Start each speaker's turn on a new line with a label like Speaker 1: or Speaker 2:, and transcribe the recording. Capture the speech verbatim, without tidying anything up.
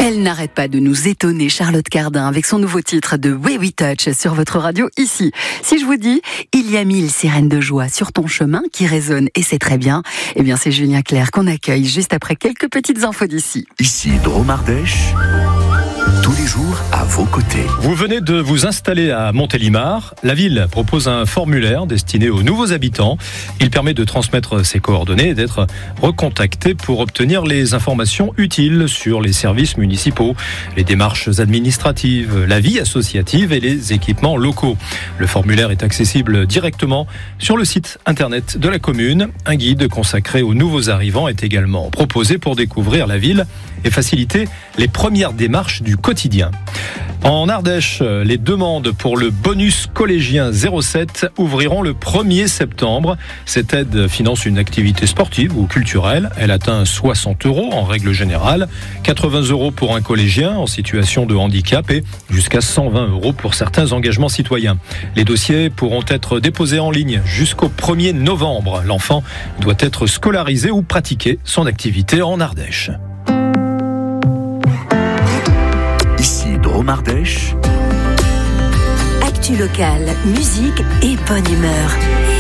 Speaker 1: Elle n'arrête pas de nous étonner, Charlotte Cardin, avec son nouveau titre de Way We Touch sur votre radio ici. Si je vous dis, il y a mille sirènes de joie sur ton chemin qui résonnent, et c'est très bien, eh bien c'est Julien Clerc qu'on accueille juste après quelques petites infos d'ici.
Speaker 2: Ici Drôme-Ardèche, tous les jours à vos côtés.
Speaker 3: Vous venez de vous installer à Montélimar. La ville propose un formulaire destiné aux nouveaux habitants. Il permet de transmettre ses coordonnées et d'être recontacté pour obtenir les informations utiles sur les services municipaux, les démarches administratives, la vie associative et les équipements locaux. Le formulaire est accessible directement sur le site internet de la commune. Un guide consacré aux nouveaux arrivants est également proposé pour découvrir la ville et faciliter les premières démarches du quotidien. En Ardèche, les demandes pour le bonus collégien zéro sept ouvriront le premier septembre. Cette aide finance une activité sportive ou culturelle. Elle atteint soixante euros en règle générale, quatre-vingts euros pour un collégien en situation de handicap et jusqu'à cent vingt euros pour certains engagements citoyens. Les dossiers pourront être déposés en ligne jusqu'au premier novembre. L'enfant doit être scolarisé ou pratiquer son activité en Ardèche.
Speaker 2: Ici Drôme-Ardèche.
Speaker 4: Actu locale, musique et bonne humeur.